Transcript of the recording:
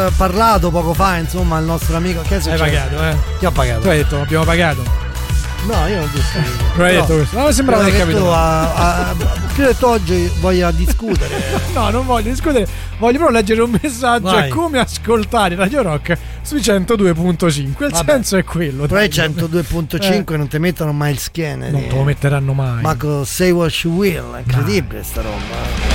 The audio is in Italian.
parlato poco fa, insomma, il nostro amico. Che hai pagato, Chi ha pagato? Tu hai detto abbiamo pagato. No, io non ho detto. Non hai detto questo. No, sembrava che capito. Che ho detto oggi voglia discutere. No, non voglio discutere. Voglio però leggere un messaggio. Vai. È come ascoltare Radio Rock sui 102.5. Il senso è quello. Però i 102.5 non ti mettono mai il schiene. Non te lo metteranno mai. Ma con Say What You Will, è incredibile sta roba.